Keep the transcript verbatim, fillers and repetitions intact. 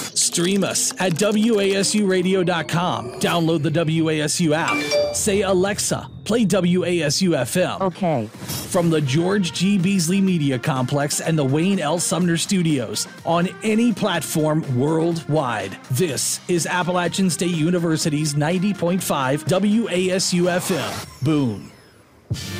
Stream us at W A S U radio dot com. Download the W A S U app. Say, Alexa, play W A S U F M. Okay. From the George G. Beasley Media Complex and the Wayne L. Sumner Studios on any platform worldwide. This is Appalachian State University's ninety point five W A S U F M. Boom.